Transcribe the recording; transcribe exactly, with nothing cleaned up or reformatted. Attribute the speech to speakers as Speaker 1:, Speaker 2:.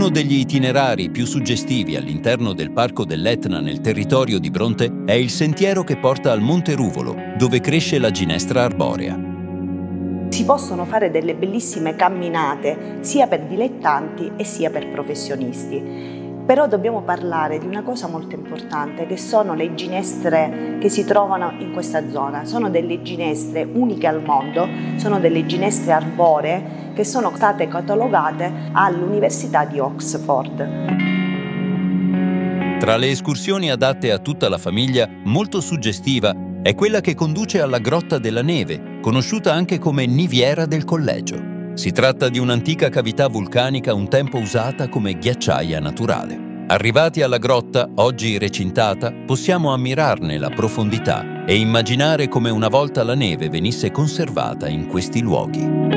Speaker 1: Uno degli itinerari più suggestivi all'interno del Parco dell'Etna nel territorio di Bronte è il sentiero che porta al Monte Ruvolo, dove cresce la ginestra arborea.
Speaker 2: Si possono fare delle bellissime camminate sia per dilettanti e sia per professionisti. Però dobbiamo parlare di una cosa molto importante, che sono le ginestre che si trovano in questa zona. Sono delle ginestre uniche al mondo, sono delle ginestre arboree che sono state catalogate all'Università di Oxford.
Speaker 1: Tra le escursioni adatte a tutta la famiglia, molto suggestiva è quella che conduce alla Grotta della Neve, conosciuta anche come Niviera del Collegio. Si tratta di un'antica cavità vulcanica un tempo usata come ghiacciaia naturale. Arrivati alla grotta, oggi recintata, possiamo ammirarne la profondità e immaginare come una volta la neve venisse conservata in questi luoghi.